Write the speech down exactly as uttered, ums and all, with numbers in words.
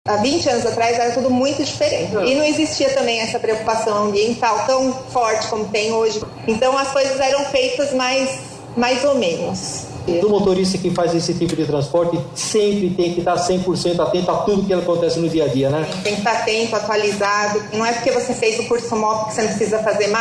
Há vinte anos atrás era tudo muito diferente. E não existia também essa preocupação ambiental tão forte como tem hoje. Então as coisas eram feitas mais, mais ou menos. O motorista que faz esse tipo de transporte sempre tem que estar cem por cento atento a tudo que acontece no dia a dia, né? Tem que estar atento, atualizado. Não é porque você fez o curso móvel que você não precisa fazer mais.